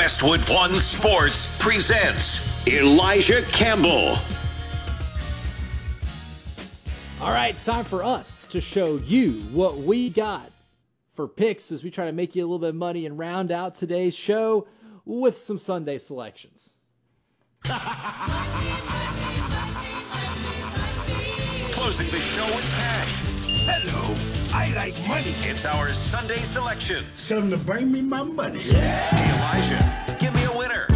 Westwood One Sports presents Elijah Campbell. All right, it's time for us to show you what we got for picks as we try to make you a little bit of money and round out today's show with some Sunday selections. Closing the show with cash. Hello, I like money. It's our Sunday selection. Tell them to bring me my money. Hey, Elijah, give me a winner.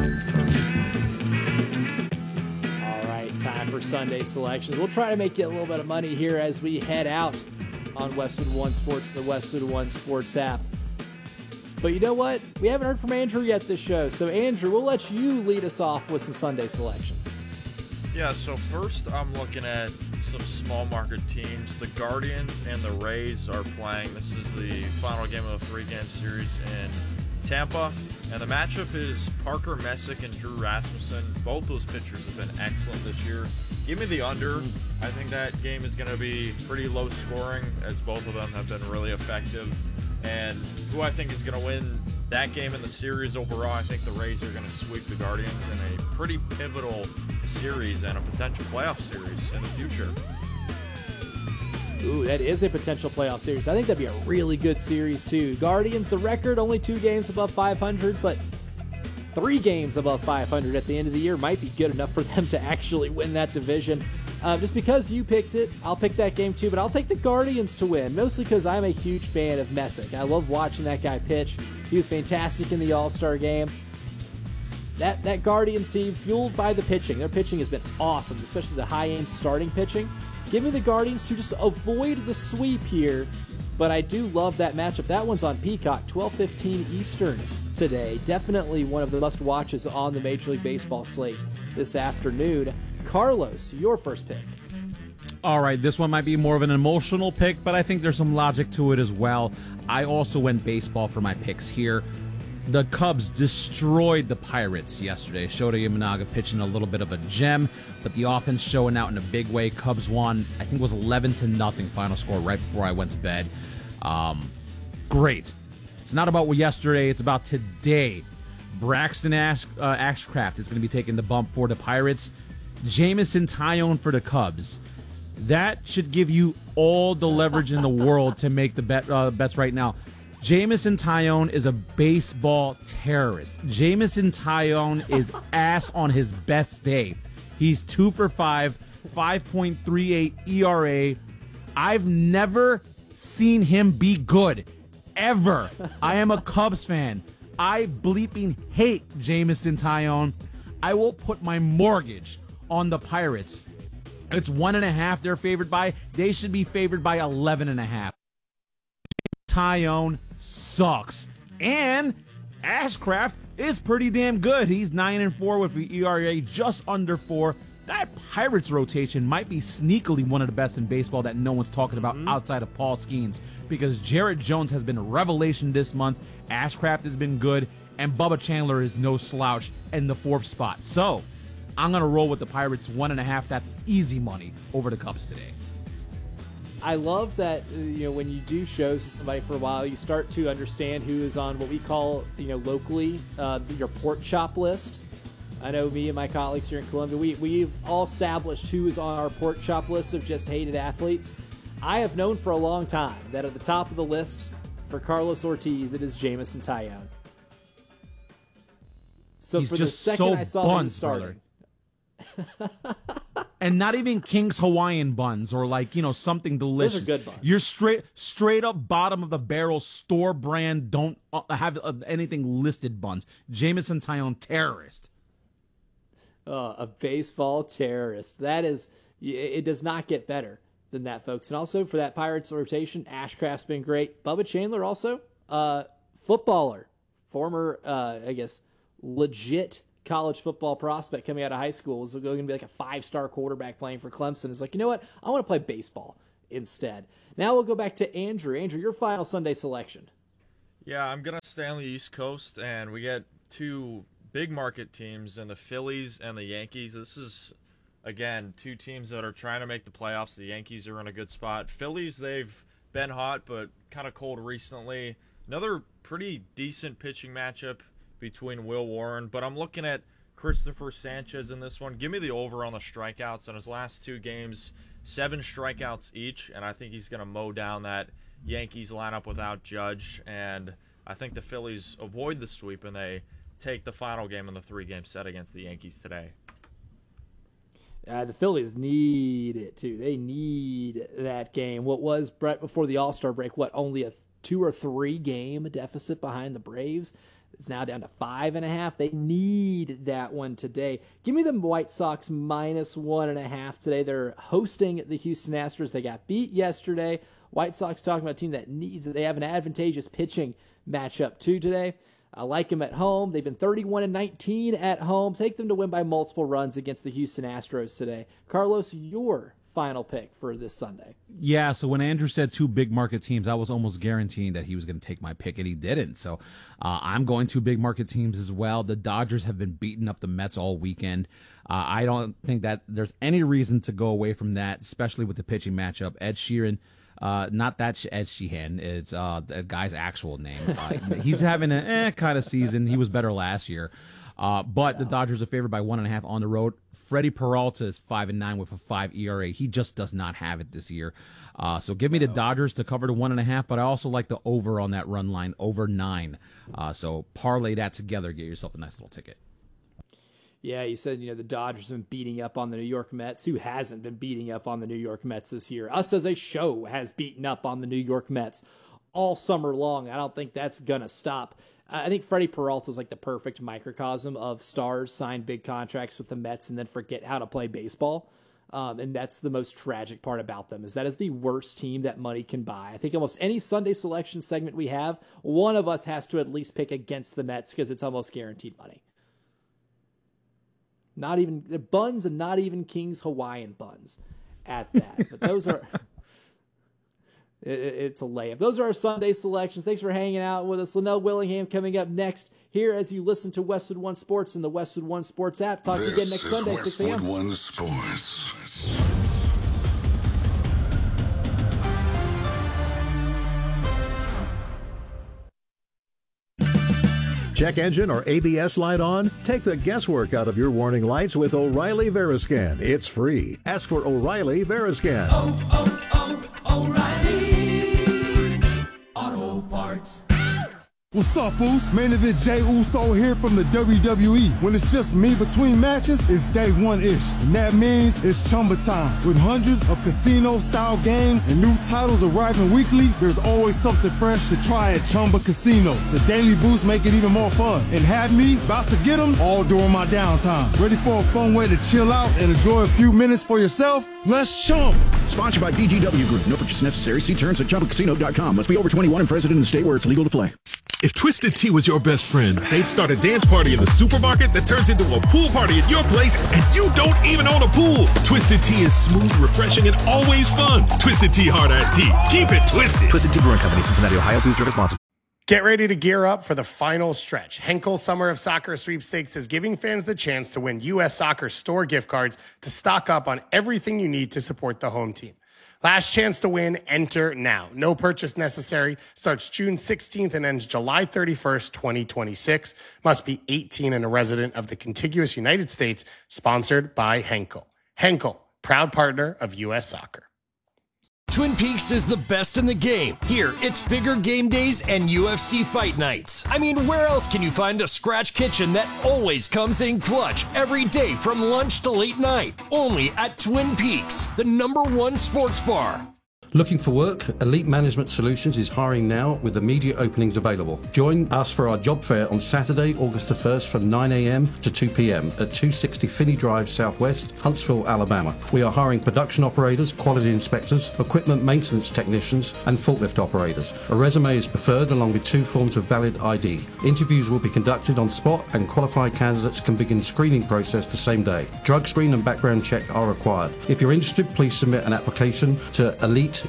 All right, time for Sunday selections. We'll try to make you a little bit of money here as we head out on Westwood One Sports, the Westwood One Sports app. But you know what? We haven't heard from Andrew yet this show. So, Andrew, we'll let you lead us off with some Sunday selections. Yeah, so first I'm looking at some small market teams. The Guardians and the Rays are playing. This is the final game of a three-game series in Tampa. And the matchup is Parker Messick and Drew Rasmussen. Both those pitchers have been excellent this year. Give me the under. I think that game is going to be pretty low scoring as both of them have been really effective. And who I think is going to win that game in the series overall, I think the Rays are going to sweep the Guardians in a pretty pivotal series and a potential playoff series in the future. Ooh, that is a potential playoff series. I think that'd be a really good series, too. Guardians, the record, only 2 games above 500, but 3 games above 500 at the end of the year might be good enough for them to actually win that division. Just because you picked it, I'll pick that game, too, but I'll take the Guardians to win, mostly because I'm a huge fan of Messick. I love watching that guy pitch. He was fantastic in the All-Star game. That Guardians team, fueled by the pitching. Their pitching has been awesome, especially the high-end starting pitching. Give me the Guardians to just avoid the sweep here, but I do love that matchup. That one's on Peacock, 12:15 Eastern today. Definitely one of the must-watches on the Major League Baseball slate this afternoon. Carlos, your first pick. All right, this one might be more of an emotional pick, but I think there's some logic to it as well. I also went baseball for my picks here. The Cubs destroyed the Pirates yesterday. Shota Imanaga pitching a little bit of a gem, but the offense showing out in a big way. Cubs won, I think it was 11-0 final score right before I went to bed. Great. It's not about yesterday, it's about today. Braxton Ashcraft is going to be taking the bump for the Pirates. Jameson Taillon for the Cubs. That should give you all the leverage in the world to make the bets right now. Jameson Taillon is a baseball terrorist. Jameson Taillon is ass on his best day. He's 2 for 5, 5.38 ERA. I've never seen him be good, ever. I am a Cubs fan. I bleeping hate Jameson Taillon. I will put my mortgage on the Pirates. It's 1.5 they're favored by. They should be favored by 11.5. Taillon sucks. And Ashcraft is pretty damn good. He's 9-4 with the ERA just under 4. That Pirates rotation might be sneakily one of the best in baseball that no one's talking about outside of Paul Skeens, because Jarrett Jones has been a revelation this month. Ashcraft has been good, and Bubba Chandler is no slouch in the 4th spot. So I'm going to roll with the Pirates 1.5. That's easy money over the Cubs today. I love that, when you do shows to somebody for a while, you start to understand who is on what we call, locally, your pork chop list. I know me and my colleagues here in Columbia, we've all established who is on our pork chop list of just hated athletes. I have known for a long time that at the top of the list for Carlos Ortiz, it is Jameson Taillon. So He's for just the second so I saw him buns, starting. And not even King's Hawaiian buns or something delicious. Those are good buns. You're straight up bottom of the barrel store brand. Don't have anything listed buns. Jameson Taillon terrorist. A baseball terrorist. That is, it does not get better than that, folks. And also for that Pirates rotation, Ashcraft's been great. Bubba Chandler also, footballer, former, legit college football prospect coming out of high school, was going to be like a 5-star quarterback playing for Clemson. Is like, you know what? I want to play baseball instead. Now we'll go back to Andrew. Andrew, your final Sunday selection. Yeah, I'm going to stay on the East Coast, and we get 2 big market teams in the Phillies and the Yankees. This is, again, 2 teams that are trying to make the playoffs. The Yankees are in a good spot. Phillies, they've been hot, but kind of cold recently. Another pretty decent pitching matchup between Will Warren, but I'm looking at Christopher Sanchez in this one. Give me the over on the strikeouts. In his last 2 games, 7 strikeouts each, and I think he's going to mow down that Yankees lineup without Judge, and I think the Phillies avoid the sweep and they take the final game in the 3-game set against the Yankees today. The Phillies need it, too. They need that game. What was, Brett, before the All-Star break, only a 2 or 3 game deficit behind the Braves? It's now down to 5.5. They need that one today. Give me the White Sox -1.5 today. They're hosting the Houston Astros. They got beat yesterday. White Sox talking about a team that needs it. They have an advantageous pitching matchup, too, today. I like them at home. They've been 31-19 at home. Take them to win by multiple runs against the Houston Astros today. Carlos, your final pick for this Sunday. Yeah, so when Andrew said 2 big market teams, I was almost guaranteeing that he was going to take my pick, and he didn't. So I'm going 2 big market teams as well. The Dodgers have been beating up the Mets all weekend. I don't think that there's any reason to go away from that, especially with the pitching matchup. Ed Sheeran, not that Ed Sheehan, it's that guy's actual name. He's having a kind of season. He was better last year. But the Dodgers are favored by 1.5 on the road. Freddie Peralta is 5-9 with a 5 ERA. He just does not have it this year. So give me the Dodgers to cover the 1.5, but I also like the over on that run line, over 9. So parlay that together, get yourself a nice little ticket. Yeah, you said, the Dodgers have been beating up on the New York Mets. Who hasn't been beating up on the New York Mets this year? Us as a show has beaten up on the New York Mets all summer long. I don't think that's going to stop. I think Freddie Peralta is like the perfect microcosm of stars sign big contracts with the Mets and then forget how to play baseball. And that's the most tragic part about them, is that is the worst team that money can buy. I think almost any Sunday selection segment we have, one of us has to at least pick against the Mets because it's almost guaranteed money. Not even the buns, and not even King's Hawaiian buns at that. But those are... It's a layup. Those are our Sunday selections. Thanks for hanging out with us. Linnell Willingham coming up next here as you listen to Westwood One Sports and the Westwood One Sports app. Talk to you again next Sunday, 6 a.m. Westwood One Sports. Check engine or ABS light on? Take the guesswork out of your warning lights with O'Reilly Veriscan. It's free. Ask for O'Reilly Veriscan. O'Reilly Auto Parts. What's up, Boost? Main event Jey Uso here from the WWE. When it's just me between matches, it's day one-ish. And that means it's Chumba time. With hundreds of casino-style games and new titles arriving weekly, there's always something fresh to try at Chumba Casino. The Daily Boost make it even more fun. And have me about to get them all during my downtime. Ready for a fun way to chill out and enjoy a few minutes for yourself? Let's chump. Sponsored by VGW Group. No purchase necessary. See terms at ChumbaCasino.com. Must be over 21 and present in the state where it's legal to play. If Twisted Tea was your best friend, they'd start a dance party in the supermarket that turns into a pool party at your place, and you don't even own a pool. Twisted Tea is smooth, refreshing, and always fun. Twisted Tea Hard Iced Tea. Keep it twisted. Twisted Tea Brewing Company, Cincinnati, Ohio. Please drink responsibly. Get ready to gear up for the final stretch. Henkel Summer of Soccer Sweepstakes is giving fans the chance to win U.S. Soccer store gift cards to stock up on everything you need to support the home team. Last chance to win, enter now. No purchase necessary. Starts June 16th and ends July 31st, 2026. Must be 18 and a resident of the contiguous United States. Sponsored by Henkel. Henkel, proud partner of U.S. Soccer. Twin Peaks is the best in the game. Here, it's bigger game days and UFC fight nights. I mean, where else can you find a scratch kitchen that always comes in clutch every day from lunch to late night? Only at Twin Peaks, the #1 sports bar. Looking for work? Elite Management Solutions is hiring now with immediate openings available. Join us for our job fair on Saturday, August the 1st from 9 a.m. to 2 p.m. at 260 Finney Drive Southwest, Huntsville, Alabama. We are hiring production operators, quality inspectors, equipment maintenance technicians, and forklift operators. A resume is preferred along with 2 forms of valid ID. Interviews will be conducted on spot and qualified candidates can begin screening process the same day. Drug screen and background check are required. If you're interested, please submit an application to eliteusa.net.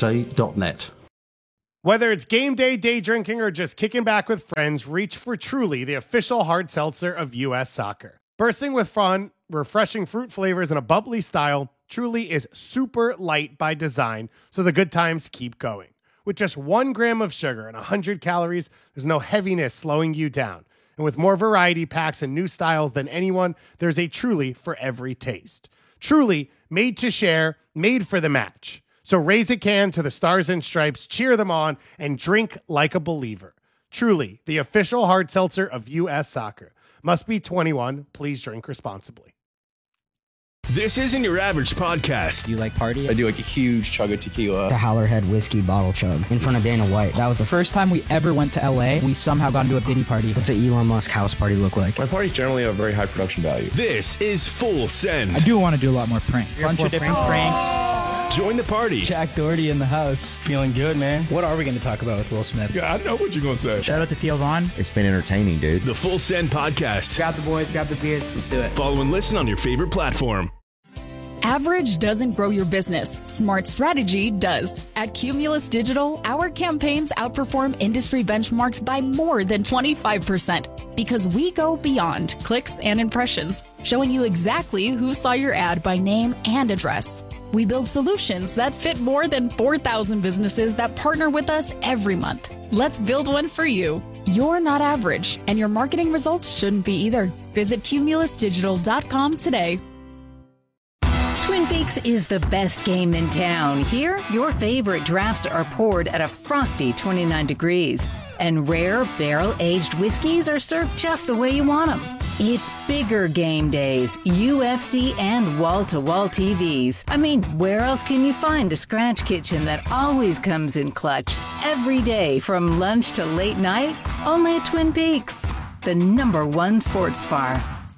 Whether it's game day, day drinking, or just kicking back with friends, reach for Truly, the official hard seltzer of U.S. Soccer. Bursting with fun, refreshing fruit flavors, and a bubbly style, Truly is super light by design, so the good times keep going. With just 1 gram of sugar and 100 calories, there's no heaviness slowing you down. And with more variety packs and new styles than anyone, there's a Truly for every taste. Truly, made to share, made for the match. So raise a can to the Stars and Stripes, cheer them on, and drink like a believer. Truly, the official hard seltzer of U.S. Soccer. Must be 21. Please drink responsibly. This isn't your average podcast. Do you like party? I do like a huge chug of tequila. The Howlerhead whiskey bottle chug in front of Dana White. That was the first time we ever went to LA. We somehow got into a Diddy party. What's an Elon Musk house party look like? My parties generally have a very high production value. This is Full Send. I do want to do a lot more pranks. Bunch of different pranks. Join the party. Jack Doherty in the house. Feeling good, man. What are we going to talk about with Will Smith? Yeah, I know what you're going to say. Shout out to Theo Vaughn. It's been entertaining, dude. The Full Send podcast. Grab the boys, grab the beers. Let's do it. Follow and listen on your favorite platform. Average doesn't grow your business. Smart strategy does. At Cumulus Digital, our campaigns outperform industry benchmarks by more than 25% because we go beyond clicks and impressions, showing you exactly who saw your ad by name and address. We build solutions that fit more than 4,000 businesses that partner with us every month. Let's build one for you. You're not average, and your marketing results shouldn't be either. Visit cumulusdigital.com today. Twin Peaks is the best game in town. Here, your favorite drafts are poured at a frosty 29 degrees. And rare, barrel-aged whiskeys are served just the way you want them. It's bigger game days, UFC, and wall-to-wall TVs. I mean, where else can you find a scratch kitchen that always comes in clutch? Every day, from lunch to late night, only at Twin Peaks, the #1 sports bar.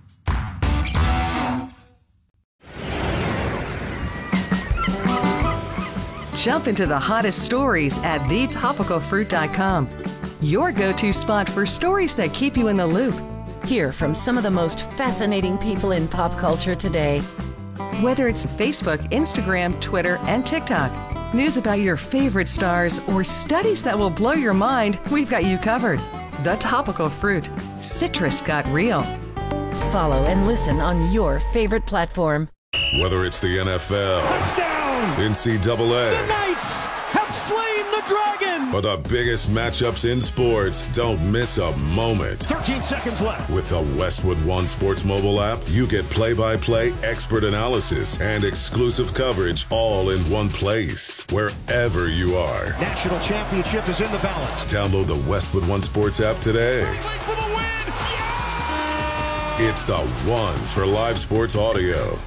Jump into the hottest stories at thetopicalfruit.com. Your go-to spot for stories that keep you in the loop. Hear from some of the most fascinating people in pop culture today. Whether it's Facebook, Instagram, Twitter, and TikTok, news about your favorite stars, or studies that will blow your mind, we've got you covered. The Topical Fruit. Citrus got real. Follow and listen on your favorite platform. Whether it's the NFL, touchdown, NCAA, the Knights have slain the dragon, or the biggest matchups in sports, don't miss a moment. 13 seconds left. With the Westwood One Sports mobile app, you get play-by-play expert analysis and exclusive coverage all in one place, wherever you are. National championship is in the balance. Download the Westwood One Sports app today. For the win. Yeah! It's the one for live sports audio.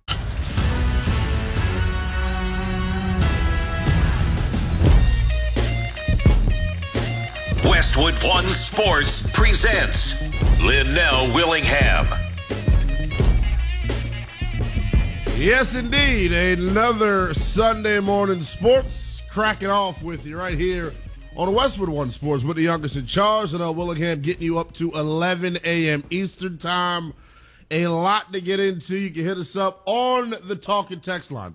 Westwood One Sports presents Linnell Willingham. Yes, indeed. Another Sunday morning sports cracking off with you right here on Westwood One Sports with the youngest in charge. Linnell Willingham getting you up to 11 a.m. Eastern time. A lot to get into. You can hit us up on the talk and text line,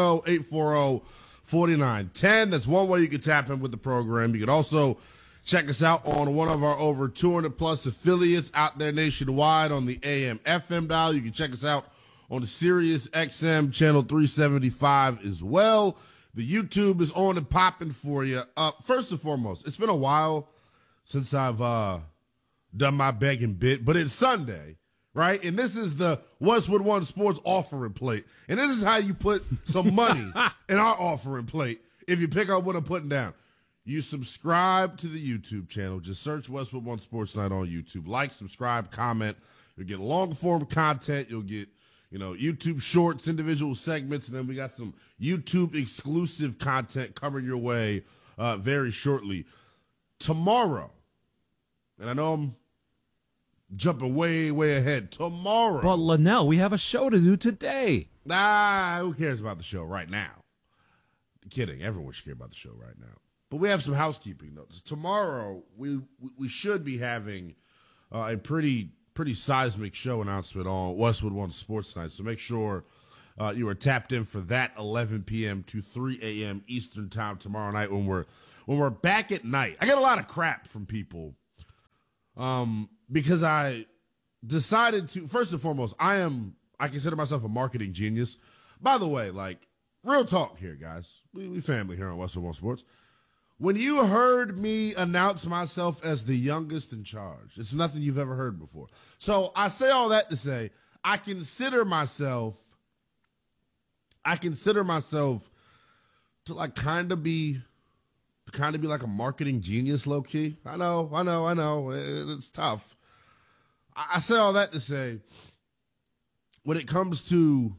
310-840-4910. That's one way you can tap in with the program. You can also check us out on one of our over 200-plus affiliates out there nationwide on the AM FM dial. You can check us out on the Sirius XM channel 375 as well. The YouTube is on and popping for you. First and foremost, it's been a while since I've done my begging bit, but it's Sunday, right? And this is the Westwood One Sports offering plate. And this is how you put some money in our offering plate if you pick up what I'm putting down. You subscribe to the YouTube channel. Just search Westwood One Sports Night on YouTube. Like, subscribe, comment. You'll get long-form content. You'll get, YouTube shorts, individual segments, and then we got some YouTube-exclusive content coming your way very shortly. Tomorrow, and I know I'm jumping way, way ahead. Tomorrow. But, Linnell, we have a show to do today. Who cares about the show right now? Kidding. Everyone should care about the show right now. But we have some housekeeping notes. Tomorrow, we should be having a pretty seismic show announcement on Westwood One Sports Night. So make sure you are tapped in for that 11 p.m. to 3 a.m. Eastern time tomorrow night when we're back at night. I get a lot of crap from people because I decided to. First and foremost, I consider myself a marketing genius. By the way, real talk here, guys. We family here on Westwood One Sports. When you heard me announce myself as the youngest in charge, it's nothing you've ever heard before. So I say all that to say, I consider myself to like kind of be like a marketing genius, low key. I know. It's tough. I say all that to say, when it comes to,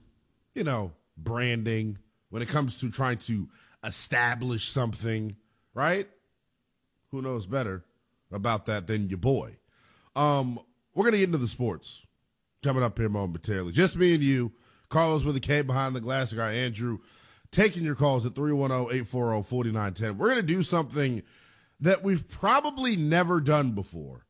branding, when it comes to trying to establish something, right? Who knows better about that than your boy? We're going to get into the sports coming up here momentarily. Just me and you. Carlos with a K behind the glass. Guy Andrew taking your calls at 310-840-4910. We're going to do something that we've probably never done before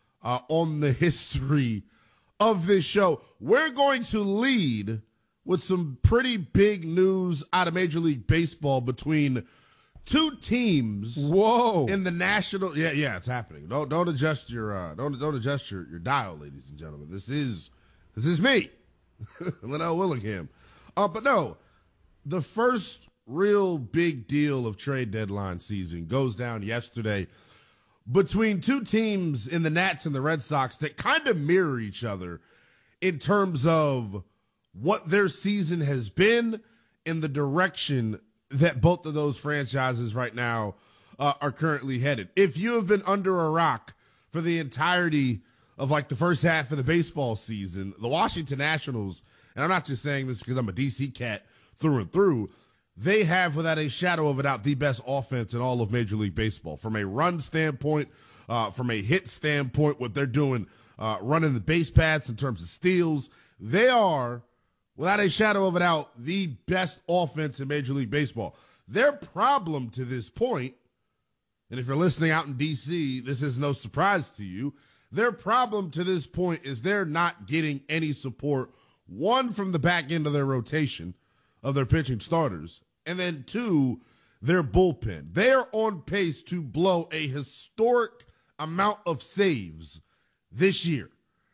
on the history of this show. We're going to lead with some pretty big news out of Major League Baseball between two teams. Whoa! In the national, yeah, it's happening. Don't adjust your don't adjust your dial, ladies and gentlemen. This is me, Linnell Willingham. But no, the first real big deal of trade deadline season goes down yesterday between two teams in the Nats and the Red Sox that kind of mirror each other in terms of what their season has been in the direction that both of those franchises right now are currently headed. If you have been under a rock for the entirety of like the first half of the baseball season, the Washington Nationals, and I'm not just saying this because I'm a DC cat through and through, they have without a shadow of a doubt the best offense in all of Major League Baseball. From a run standpoint, from a hit standpoint, what they're doing, running the base paths in terms of steals, they are, without a shadow of a doubt, the best offense in Major League Baseball. Their problem to this point, and if you're listening out in D.C., this is no surprise to you, their problem to this point is they're not getting any support, one, from the back end of their rotation of their pitching starters, and then two, their bullpen. They're on pace to blow a historic amount of saves this year.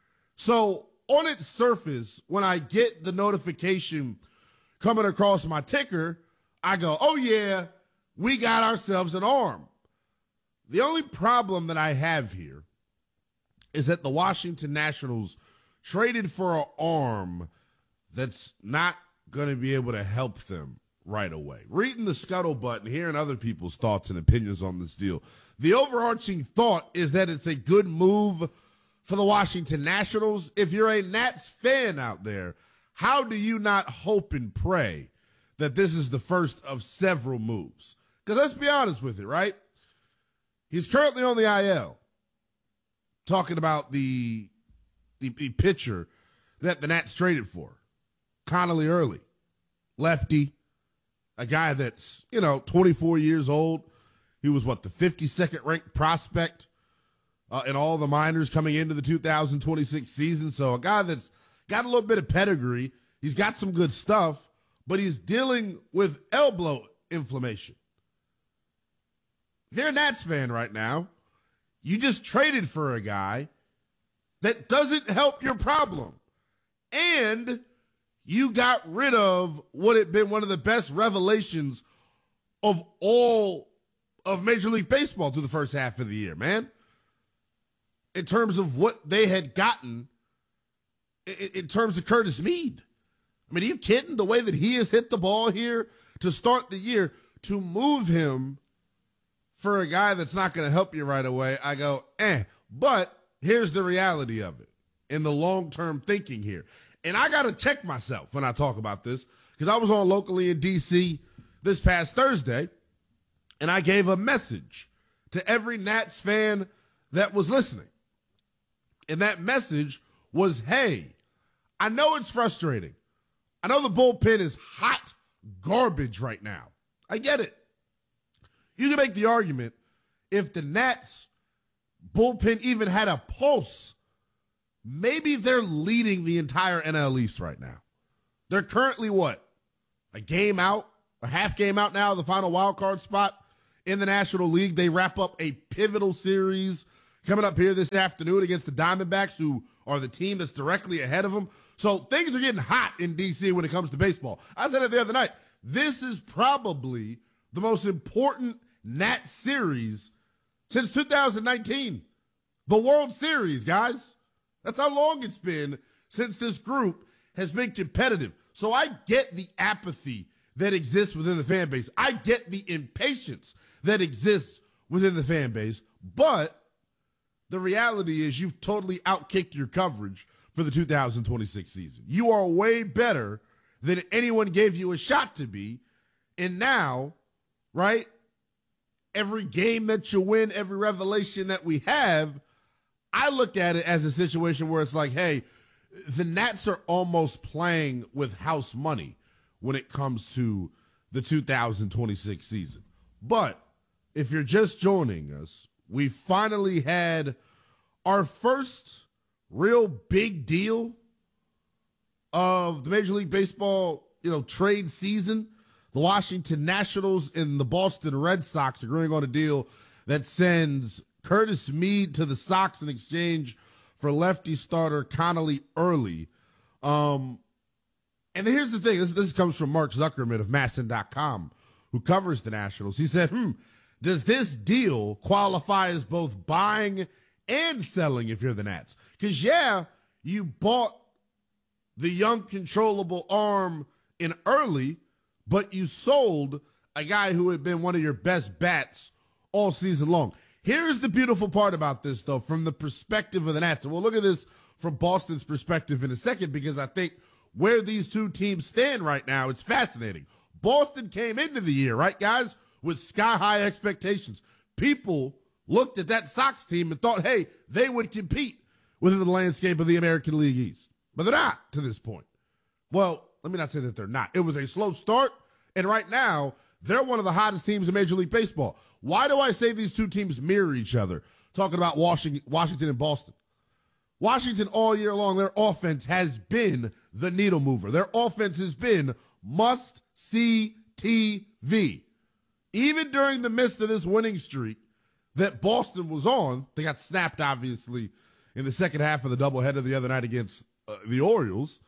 So on its surface, when I get the notification coming across my ticker, I go, oh yeah, we got ourselves an arm. The only problem that I have here is that the Washington Nationals traded for an arm that's not going to be able to help them right away. Reading the scuttlebutt and hearing other people's thoughts and opinions on this deal, the overarching thought is that it's a good move for the Washington Nationals. If you're a Nats fan out there, how do you not hope and pray that this is the first of several moves? Because let's be honest with it, right? He's currently on the IL. Talking about the pitcher that the Nats traded for, Connolly Early, lefty, a guy that's, 24 years old. He was, the 52nd ranked prospect in all the minors coming into the 2026 season. So a guy that's got a little bit of pedigree. He's got some good stuff, but he's dealing with elbow inflammation. If you're a Nats fan right now, you just traded for a guy that doesn't help your problem. And you got rid of what had been one of the best revelations of all of Major League Baseball through the first half of the year, man. In terms of what they had gotten in terms of Curtis Mead. I mean, are you kidding? The way that he has hit the ball here to start the year, to move him for a guy that's not going to help you right away, I go, But here's the reality of it in the long-term thinking here. And I got to check myself when I talk about this, because I was on locally in D.C. this past Thursday, and I gave a message to every Nats fan that was listening. And that message was, hey, I know it's frustrating. I know the bullpen is hot garbage right now. I get it. You can make the argument if the Nats bullpen even had a pulse, maybe they're leading the entire NL East right now. They're currently what? A game out, a half game out now, the final wild card spot in the National League. They wrap up a pivotal series coming up here this afternoon against the Diamondbacks, who are the team that's directly ahead of them. So things are getting hot in D.C. when it comes to baseball. I said it the other night. This is probably the most important Nat series since 2019. The World Series, guys. That's how long it's been since this group has been competitive. So I get the apathy that exists within the fan base. I get the impatience that exists within the fan base. But the reality is you've totally outkicked your coverage for the 2026 season. You are way better than anyone gave you a shot to be. And now, right, every game that you win, every revelation that we have, I look at it as a situation where it's like, hey, the Nats are almost playing with house money when it comes to the 2026 season. But if you're just joining us, we finally had our first real big deal of the Major League Baseball, trade season. The Washington Nationals and the Boston Red Sox agreeing on a deal that sends Curtis Mead to the Sox in exchange for lefty starter Connolly Early. And here's the thing. This comes from Mark Zuckerman of MASN.com, who covers the Nationals. He said, does this deal qualify as both buying and selling if you're the Nats? Because, you bought the young controllable arm in Early, but you sold a guy who had been one of your best bats all season long. Here's the beautiful part about this, though, from the perspective of the Nats. And we'll look at this from Boston's perspective in a second, because I think where these two teams stand right now, it's fascinating. Boston came into the year, right, guys, with sky-high expectations. People looked at that Sox team and thought, hey, they would compete within the landscape of the American League East. But they're not to this point. Well, let me not say that they're not. It was a slow start, and right now, they're one of the hottest teams in Major League Baseball. Why do I say these two teams mirror each other? Talking about Washington and Boston. Washington all year long, their offense has been the needle mover. Their offense has been must-see TV. Even during the midst of this winning streak that Boston was on, they got snapped, obviously, in the second half of the doubleheader the other night against the Orioles.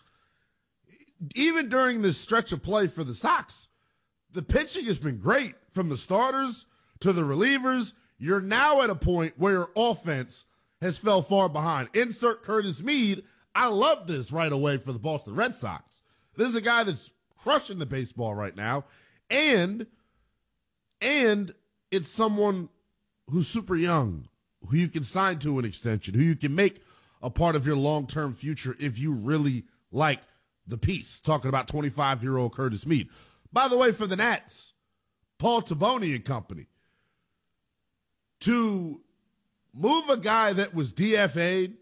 Even during this stretch of play for the Sox, the pitching has been great from the starters to the relievers. You're now at a point where your offense has fell far behind. Insert Curtis Mead. I love this right away for the Boston Red Sox. This is a guy that's crushing the baseball right now. And it's someone who's super young, who you can sign to an extension, who you can make a part of your long-term future if you really like the piece. Talking about 25-year-old Curtis Mead. By the way, for the Nats, Paul Taboni and company, to move a guy that was DFA'd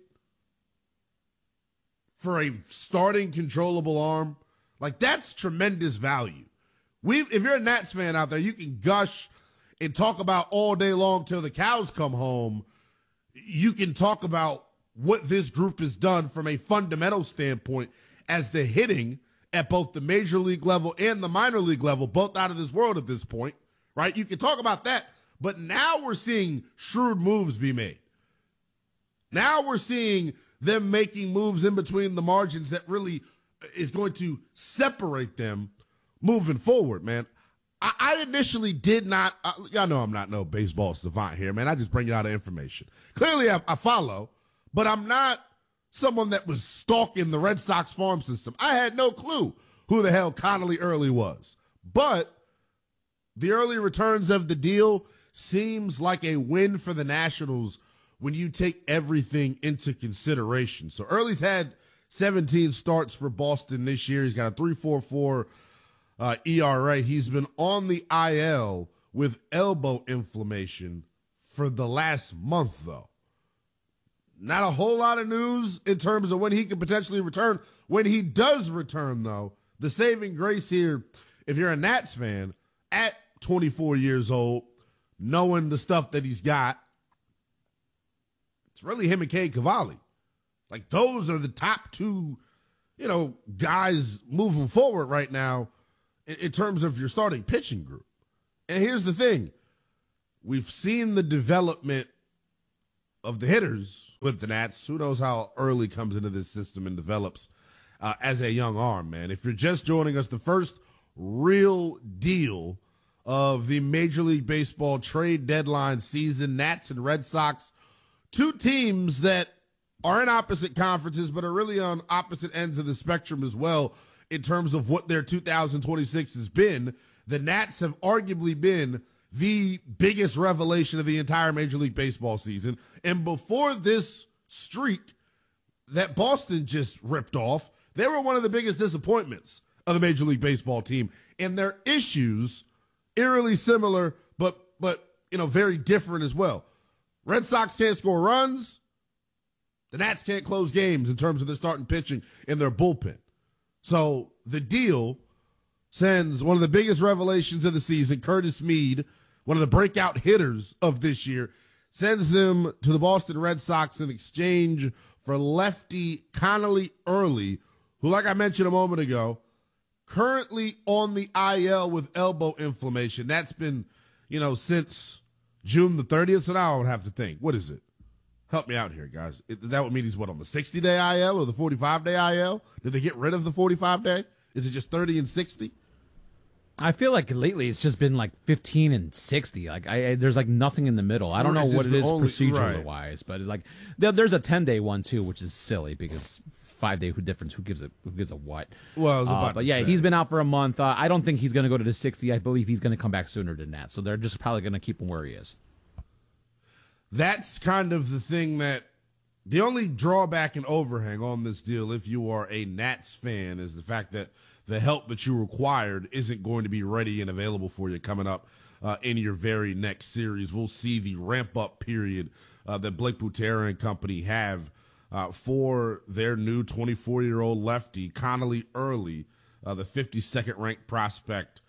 for a starting controllable arm, like, that's tremendous value. If you're a Nats fan out there, you can gush and talk about all day long till the cows come home. You can talk about what this group has done from a fundamental standpoint, as the hitting at both the major league level and the minor league level, both out of this world at this point, right? You can talk about that, but now we're seeing shrewd moves be made. Now we're seeing them making moves in between the margins that really is going to separate them moving forward, man. I initially did not, y'all know I'm not no baseball savant here, man. I just bring you out the information. Clearly I follow, but I'm not someone that was stalking the Red Sox farm system. I had no clue who the hell Connolly Early was. But the early returns of the deal seems like a win for the Nationals when you take everything into consideration. So Early's had 17 starts for Boston this year. He's got a 3.44 ERA. He's been on the IL with elbow inflammation for the last month, though. Not a whole lot of news in terms of when he could potentially return. When he does return, though, the saving grace here, if you're a Nats fan, at 24 years old, knowing the stuff that he's got, it's really him and Cade Cavalli. Like, those are the top two, guys moving forward right now in terms of your starting pitching group. And here's the thing. We've seen the development of the hitters with the Nats. Who knows how Early comes into this system and develops as a young arm, man. If you're just joining us, the first real deal of the Major League Baseball trade deadline season. Nats and Red Sox, two teams that are in opposite conferences but are really on opposite ends of the spectrum as well in terms of what their 2026 has been. The Nats have arguably been the biggest revelation of the entire Major League Baseball season. And before this streak that Boston just ripped off, they were one of the biggest disappointments of the Major League Baseball team. And their issues, eerily similar, but very different as well. Red Sox can't score runs. The Nats can't close games in terms of their starting pitching and their bullpen. So the deal sends one of the biggest revelations of the season, Curtis Mead, one of the breakout hitters of this year, sends them to the Boston Red Sox in exchange for lefty Connolly Early, who, like I mentioned a moment ago, currently on the IL with elbow inflammation. That's been, since June the 30th. So now I would have to think, what is it? Help me out here, guys. That would mean he's on the 60-day IL or the 45-day IL? Did they get rid of the 45-day? Is it just 30 and 60? I feel like lately it's just been like 15 and 60. Like there's like nothing in the middle. I don't know what it is procedure-wise, but it's like there's a 10-day one too, which is silly because 5-day difference. Who gives a what? Well, I was about but to yeah, say. he's been out for a month. I don't think he's going to go to the 60. I believe he's going to come back sooner than that. So they're just probably going to keep him where he is. That's kind of the thing that the only drawback and overhang on this deal, if you are a Nats fan, is the fact that the help that you required isn't going to be ready and available for you coming up in your very next series. We'll see the ramp-up period that Blake Butera and company have for their new 24-year-old lefty, Connolly Early, the 52nd ranked prospect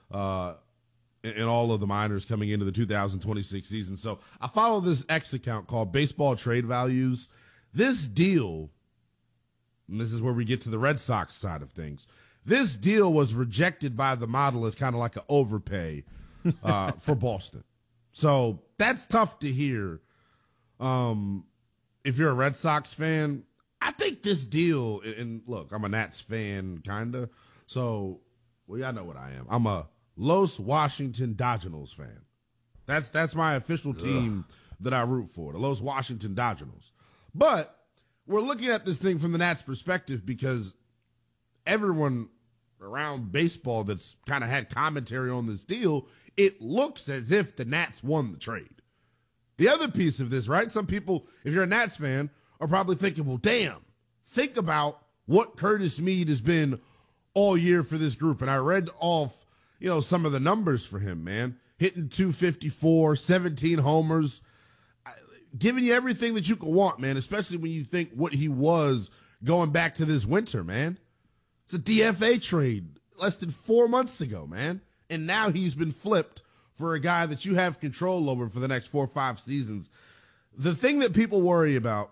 in all of the minors coming into the 2026 season. So I follow this X account called Baseball Trade Values. This deal, and this is where we get to the Red Sox side of things, this deal was rejected by the model as kind of like an overpay for Boston. So that's tough to hear. If you're a Red Sox fan, I think this deal, and look, I'm a Nats fan, kind of. So, y'all know what I am. I'm a Los Washington Dodgers fan. That's my official team that I root for, the Los Washington Dodgers. But we're looking at this thing from the Nats perspective because everyone around baseball that's kind of had commentary on this deal, it looks as if the Nats won the trade. The other piece of this, right? Some people, if you're a Nats fan, are probably thinking, well, damn, think about what Curtis Mead has been all year for this group. And I read off, some of the numbers for him, man. Hitting 254, 17 homers, giving you everything that you could want, man, especially when you think what he was going back to this winter, man. It's a DFA trade less than 4 months ago, man. And now he's been flipped for a guy that you have control over for the next 4 or 5 seasons. The thing that people worry about,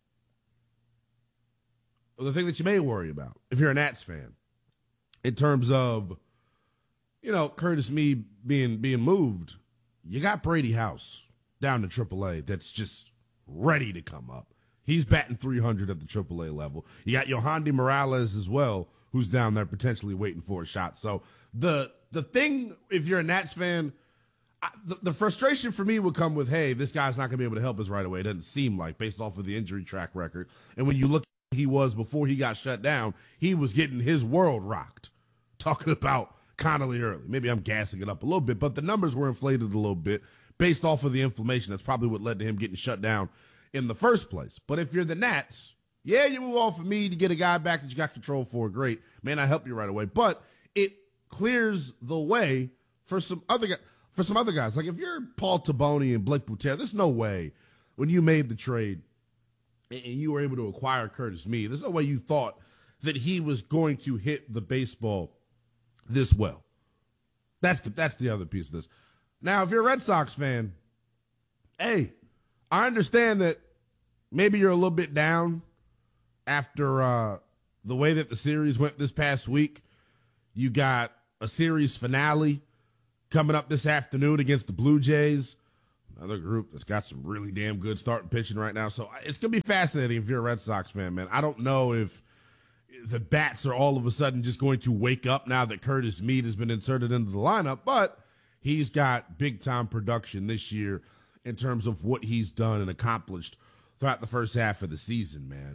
or the thing that you may worry about if you're a Nats fan, in terms of, Curtis Mead being moved, you got Brady House down to AAA that's just ready to come up. He's batting 300 at the AAA level. You got Yohandy Morales as well, who's down there potentially waiting for a shot. So the thing, if you're a Nats fan, the frustration for me would come with, hey, this guy's not going to be able to help us right away. It doesn't seem like, based off of the injury track record. And when you look at who he was before he got shut down, he was getting his world rocked. Talking about Connolly Early. Maybe I'm gassing it up a little bit, but the numbers were inflated a little bit based off of the inflammation. That's probably what led to him getting shut down in the first place. But if you're the Nats, yeah, you move off of me to get a guy back that you got control for. Great. Man, I help you right away. But it clears the way for some other guys. Like if you're Paul Taboni and Blake Butera, there's no way when you made the trade and you were able to acquire Curtis Mead, there's no way you thought that he was going to hit the baseball this well. That's the other piece of this. Now, if you're a Red Sox fan, hey, I understand that maybe you're a little bit down after the way that the series went this past week. You got a series finale coming up this afternoon against the Blue Jays, another group that's got some really damn good starting pitching right now. So it's going to be fascinating if you're a Red Sox fan, man. I don't know if the bats are all of a sudden just going to wake up now that Curtis Mead has been inserted into the lineup, but he's got big-time production this year in terms of what he's done and accomplished throughout the first half of the season, man.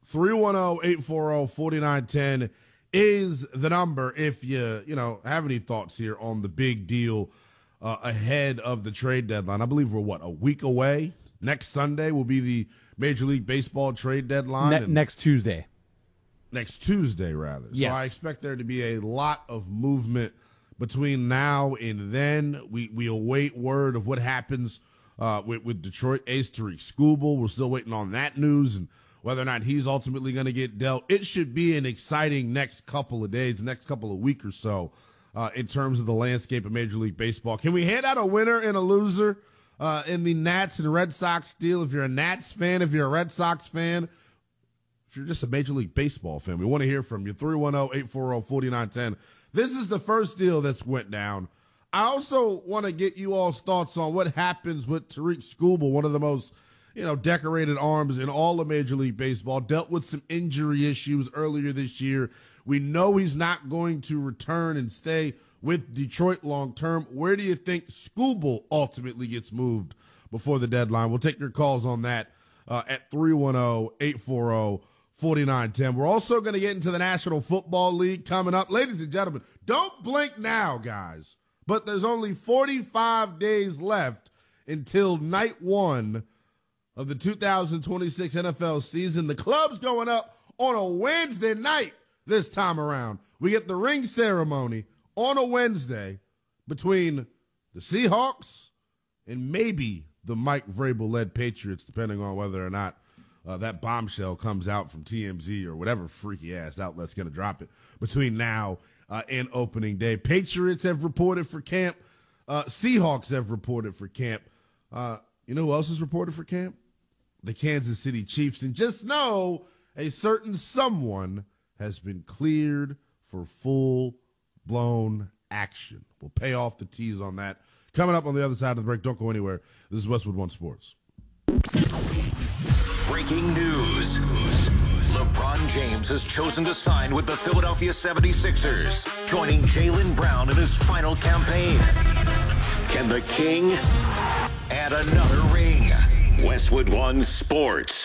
310-840-4910 is the number if you have any thoughts here on the big deal ahead of the trade deadline. I believe we're, a week away? Next Sunday will be the Major League Baseball trade deadline. Next Tuesday. Next Tuesday, rather. Yes. So I expect there to be a lot of movement between now and then. We await word of what happens with Detroit ace Tarik Skubal. We're still waiting on that news and whether or not he's ultimately going to get dealt. It should be an exciting next couple of days, next couple of weeks or so in terms of the landscape of Major League Baseball. Can we hand out a winner and a loser in the Nats and Red Sox deal? If you're a Nats fan, if you're a Red Sox fan, if you're just a Major League Baseball fan, we want to hear from you. 310-840-4910. This is the first deal that's went down. I also want to get you all's thoughts on what happens with Tarik Skubal, one of the most decorated arms in all of Major League Baseball, dealt with some injury issues earlier this year. We know he's not going to return and stay with Detroit long term. Where do you think Skubal ultimately gets moved before the deadline? We'll take your calls on that at 310-840-4910. We're also going to get into the National Football League coming up. Ladies and gentlemen, don't blink now, guys, but there's only 45 days left until night one of the 2026 NFL season. The club's going up on a Wednesday night this time around. We get the ring ceremony on a Wednesday between the Seahawks and maybe the Mike Vrabel-led Patriots, depending on whether or not that bombshell comes out from TMZ or whatever freaky-ass outlet's going to drop it between now and opening day. Patriots have reported for camp. Seahawks have reported for camp. You know who else has reported for camp? The Kansas City Chiefs. And just know a certain someone has been cleared for full-blown action. We'll pay off the tease on that. Coming up on the other side of the break. Don't go anywhere. This is Westwood One Sports. Breaking news. LeBron James has chosen to sign with the Philadelphia 76ers, joining Jaylen Brown in his final campaign. Can the King add another ring? Westwood One Sports.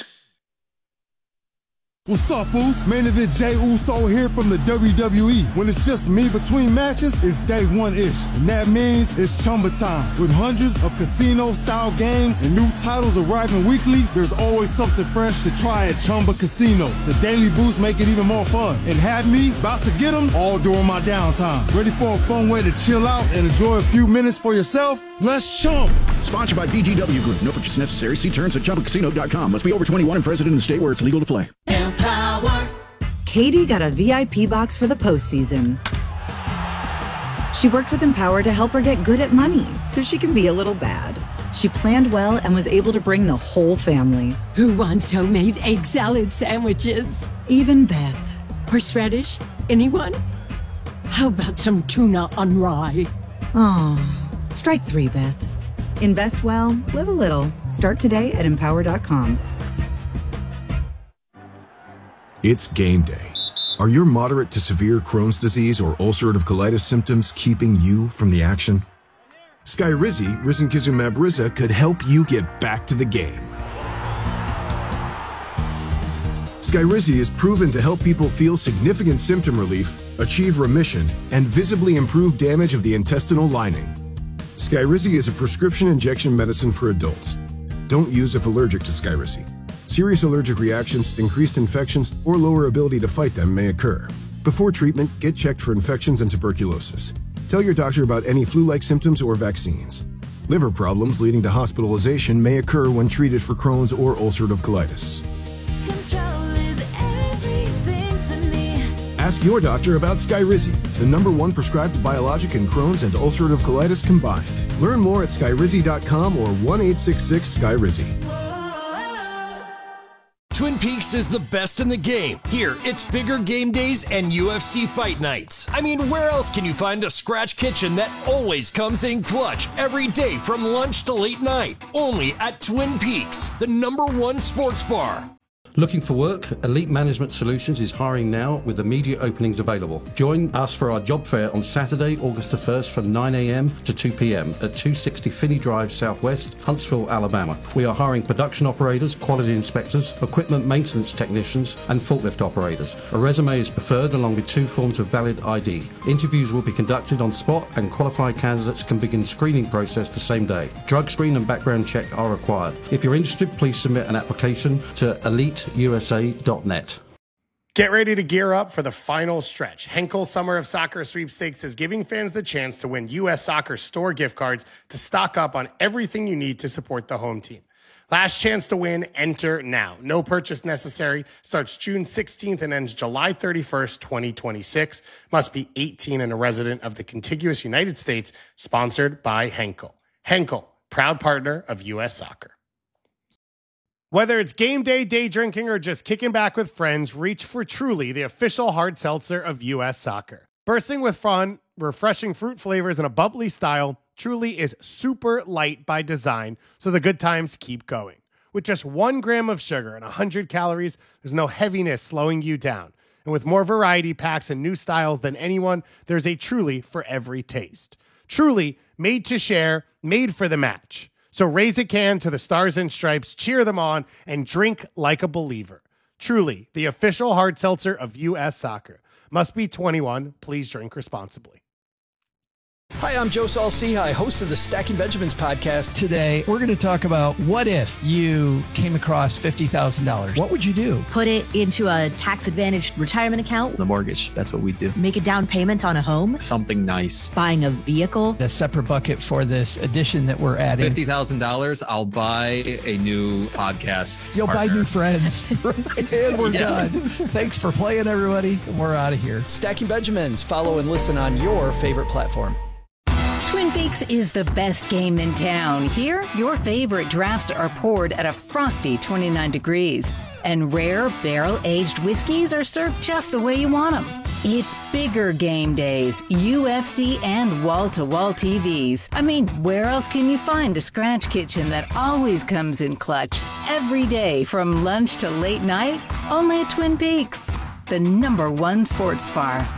What's up, Foos? Main event Jey Uso here from the WWE. When it's just me between matches, it's day one-ish. And that means it's Chumba time. With hundreds of casino-style games and new titles arriving weekly, there's always something fresh to try at Chumba Casino. The daily boosts make it even more fun. And have me about to get them all during my downtime. Ready for a fun way to chill out and enjoy a few minutes for yourself? Let's chump. Sponsored by VGW Group. No purchase necessary. See terms at ChumbaCasino.com. Must be over 21 and present in the state where it's legal to play. Empower. Katie got a VIP box for the postseason. She worked with Empower to help her get good at money so she can be a little bad. She planned well and was able to bring the whole family. Who wants homemade egg salad sandwiches? Even Beth. Horseradish? Anyone? How about some tuna on rye? Oh, strike three, Beth. Invest well, live a little. Start today at Empower.com. It's game day. Are your moderate to severe Crohn's disease or ulcerative colitis symptoms keeping you from the action? Skyrizi, risankizumab Riza, could help you get back to the game. Skyrizi is proven to help people feel significant symptom relief, achieve remission, and visibly improve damage of the intestinal lining. Skyrizi is a prescription injection medicine for adults. Don't use if allergic to Skyrizi. Serious allergic reactions, increased infections, or lower ability to fight them may occur. Before treatment, get checked for infections and tuberculosis. Tell your doctor about any flu-like symptoms or vaccines. Liver problems leading to hospitalization may occur when treated for Crohn's or ulcerative colitis. Ask your doctor about Skyrizi, the #1 prescribed biologic in Crohn's and ulcerative colitis combined. Learn more at Skyrizi.com or 1-866-SKYRIZI. Twin Peaks is the best in the game. Here, it's bigger game days and UFC fight nights. I mean, where else can you find a scratch kitchen that always comes in clutch every day from lunch to late night? Only at Twin Peaks, the #1 sports bar. Looking for work? Elite Management Solutions is hiring now with immediate openings available. Join us for our job fair on Saturday, August the 1st from 9 a.m. to 2 p.m. at 260 Finney Drive Southwest, Huntsville, Alabama. We are hiring production operators, quality inspectors, equipment maintenance technicians, and forklift operators. A resume is preferred along with 2 forms of valid ID. Interviews will be conducted on spot and qualified candidates can begin screening process the same day. Drug screen and background check are required. If you're interested, please submit an application to eliteusa.net. Get ready to gear up for the final stretch. Henkel Summer of Soccer Sweepstakes is giving fans the chance to win U.S. Soccer store gift cards to stock up on everything you need to support the home team. Last chance to win, enter now. No purchase necessary. Starts June 16th and ends July 31st, 2026. Must be 18 and a resident of the contiguous United States. Sponsored by Henkel. Henkel, proud partner of U.S. Soccer. Whether it's game day, day drinking, or just kicking back with friends, reach for Truly, the official hard seltzer of U.S. Soccer. Bursting with fun, refreshing fruit flavors, and a bubbly style, Truly is super light by design, so the good times keep going. With just 1 gram of sugar and 100 calories, there's no heaviness slowing you down. And with more variety packs and new styles than anyone, there's a Truly for every taste. Truly, made to share, made for the match. So raise a can to the Stars and Stripes, cheer them on, and drink like a believer. Truly, the official hard seltzer of U.S. Soccer. Must be 21. Please drink responsibly. Hi, I'm Joe Saul-Sehy, host of the Stacking Benjamins podcast. Today, we're going to talk about what if you came across $50,000. What would you do? Put it into a tax-advantaged retirement account. The mortgage, that's what we do. Make a down payment on a home. Something nice. Buying a vehicle. A separate bucket for this addition that we're adding. $50,000, I'll buy a new podcast You'll partner. buy new friends. And we're done. Thanks for playing, everybody. We're out of here. Stacking Benjamins. Follow and listen on your favorite platform. Twin Peaks is the best game in town. Here, your favorite drafts are poured at a frosty 29 degrees. And rare, barrel-aged whiskeys are served just the way you want them. It's bigger game days, UFC, and wall-to-wall TVs. I mean, where else can you find a scratch kitchen that always comes in clutch? Every day, from lunch to late night, only at Twin Peaks, the #1 sports bar.